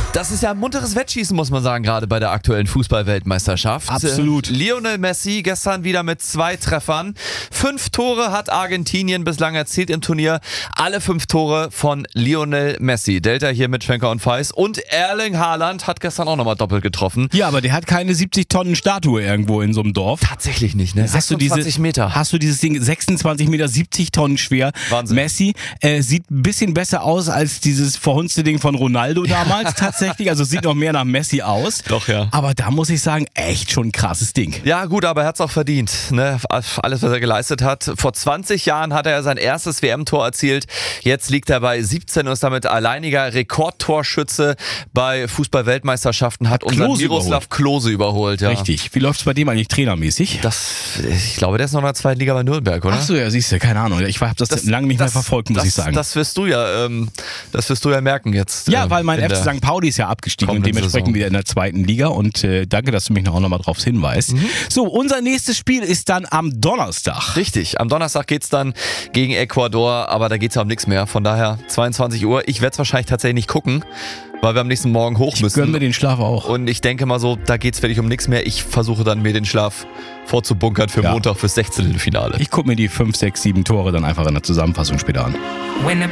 Das ist ja ein munteres Wettschießen, muss man sagen, gerade bei der aktuellen Fußball-Weltmeisterschaft. Absolut. Lionel Messi gestern wieder mit 2 Treffern. 5 Tore hat Argentinien bislang erzielt im Turnier. Alle 5 Tore von Lionel Messi. Delta hier mit Schwenker und Feis. Und Erling Haaland hat gestern auch nochmal doppelt getroffen. Ja, aber der hat keine 70 Tonnen Statue irgendwo in so einem Dorf. Tatsächlich nicht, ne? 26 Meter. Hast du dieses Ding, 26 Meter, 70 Tonnen schwer. Wahnsinn. Messi sieht ein bisschen besser aus als dieses verhunzte Ding von Ronaldo damals tatsächlich. Also sieht noch mehr nach Messi aus. Doch, ja. Aber da muss ich sagen, echt schon ein krasses Ding. Ja gut, aber er hat es auch verdient, ne? Alles, was er geleistet hat. Vor 20 Jahren hat er sein erstes WM-Tor erzielt. Jetzt liegt er bei 17 und ist damit alleiniger Rekordtorschütze bei Fußball-Weltmeisterschaften. Hat unseren Miroslav Klose überholt. Ja. Richtig. Wie läuft's bei dem eigentlich trainermäßig? Ich glaube, der ist noch in der 2. Liga bei Nürnberg, oder? Achso, ja, siehst du, keine Ahnung. Ich habe das lange nicht mehr verfolgt, muss ich sagen. Das wirst du ja merken jetzt. Ja, weil mein FC St. Pauli ist ja abgestiegen und dementsprechend wieder in der 2. Liga und danke, dass du mich auch nochmal drauf hinweist. So, unser nächstes Spiel ist dann am Donnerstag. Richtig, am Donnerstag geht's dann gegen Ecuador, aber da geht's ja um nichts mehr. Von daher 22 Uhr. Ich werde es wahrscheinlich tatsächlich nicht gucken, weil wir am nächsten Morgen hoch müssen. Gönnen wir den Schlaf auch. Und ich denke mal so, da geht's wirklich um nichts mehr. Ich versuche dann mir den Schlaf vorzubunkern für Montag fürs 16. Finale. Ich gucke mir die 5, 6, 7 Tore dann einfach in der Zusammenfassung später an.